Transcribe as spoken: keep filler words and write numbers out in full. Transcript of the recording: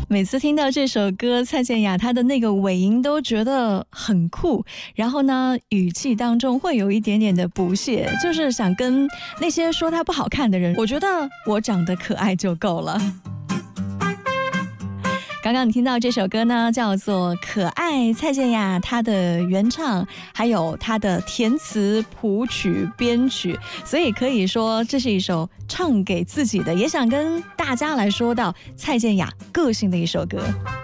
每次听到这首歌，蔡健雅她的那个尾音都觉得很酷，然后呢，语气当中会有一点点的不屑，就是想跟那些说她不好看的人，我觉得我长得可爱就够了。刚刚你听到这首歌呢，叫做《可爱》，蔡健雅她的原唱，还有她的填词、谱曲、编曲，所以可以说这是一首唱给自己的，也想跟大家来说到蔡健雅个性的一首歌。